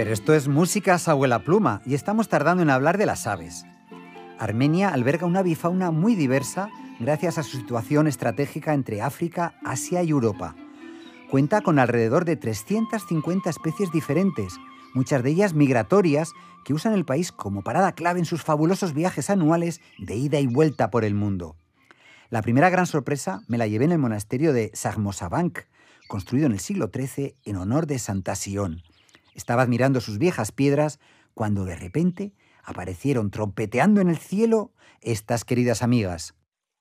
Pero esto es Músicas Abuela Pluma y estamos tardando en hablar de las aves. Armenia alberga una avifauna muy diversa gracias a su situación estratégica entre África, Asia y Europa. Cuenta con alrededor de 350 especies diferentes, muchas de ellas migratorias, que usan el país como parada clave en sus fabulosos viajes anuales de ida y vuelta por el mundo. La primera gran sorpresa me la llevé en el monasterio de Sarmosabank, construido en el siglo XIII en honor de Santa Sion. Estaba admirando sus viejas piedras cuando de repente aparecieron trompeteando en el cielo estas queridas amigas.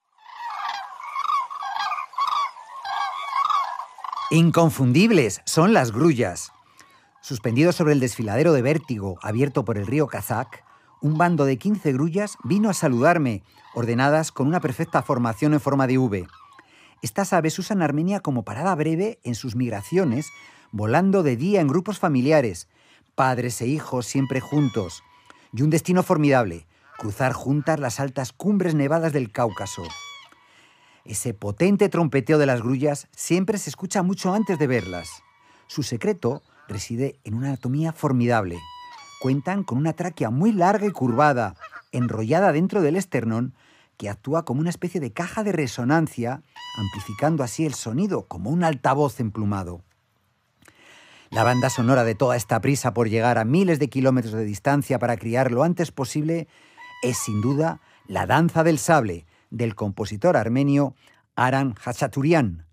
Inconfundibles son las grullas. Suspendidos sobre el desfiladero de vértigo abierto por el río Kazakh, un bando de 15 grullas vino a saludarme, ordenadas con una perfecta formación en forma de V. Estas aves usan Armenia como parada breve en sus migraciones, volando de día en grupos familiares, padres e hijos siempre juntos, y un destino formidable, cruzar juntas las altas cumbres nevadas del Cáucaso. Ese potente trompeteo de las grullas siempre se escucha mucho antes de verlas. Su secreto reside en una anatomía formidable. Cuentan con una tráquea muy larga y curvada, enrollada dentro del esternón, que actúa como una especie de caja de resonancia, amplificando así el sonido como un altavoz emplumado. La banda sonora de toda esta prisa por llegar a miles de kilómetros de distancia para criar lo antes posible es sin duda La danza del sable, del compositor armenio Aran Hachaturian,